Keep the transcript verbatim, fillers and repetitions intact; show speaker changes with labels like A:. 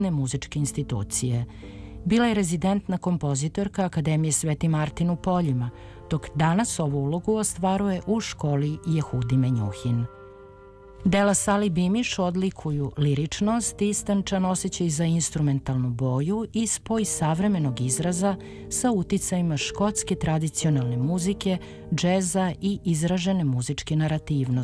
A: muzičke institucije. Bila je rezidentna kompozitorka Akademije Sveti Martin u Poljima, dok danas ovu ulogu ostvaruje u školi Jehudi Menjuhin. Dela Sali Bimiš odlikuju liričnost, istančan osjećaj za instrumentalnu boju i spoj savremenog izraza sa uticajima škotske tradicionalne muzike, džeza i izražene muzičke narativnosti.